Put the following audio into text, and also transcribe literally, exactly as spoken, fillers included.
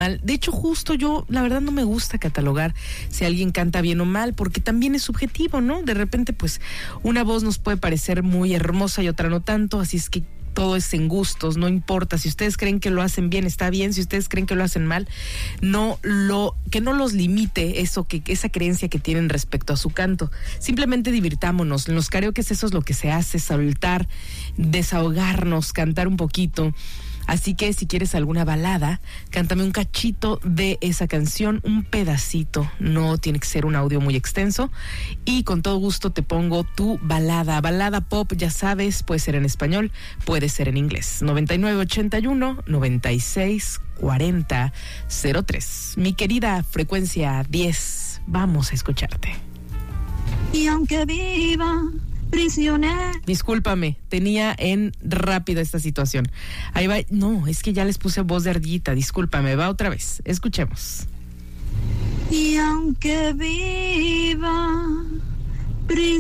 mal. De hecho, justo yo, la verdad, no me gusta catalogar si alguien canta bien o mal, porque también es subjetivo, ¿no? De repente, pues, una voz nos puede parecer muy hermosa y otra no tanto, así es que todo es en gustos, no importa. Si ustedes creen que lo hacen bien, está bien. Si ustedes creen que lo hacen mal, no lo, que no los limite eso, que esa creencia que tienen respecto a su canto. Simplemente divirtámonos. En los karaokes eso es lo que se hace, soltar, desahogarnos, cantar un poquito. Así que si quieres alguna balada, cántame un cachito de esa canción, un pedacito, no tiene que ser un audio muy extenso, y con todo gusto te pongo tu balada. Balada pop, ya sabes, puede ser en español, puede ser en inglés. noventa y nueve ochenta y uno, noventa y seis cuarenta cero tres. Mi querida Frecuencia diez, vamos a escucharte. Y aunque viva prisionero. Discúlpame, tenía en rápida esta situación. Ahí va, no, es que ya les puse voz de ardillita, discúlpame, va otra vez, escuchemos. Y aunque viva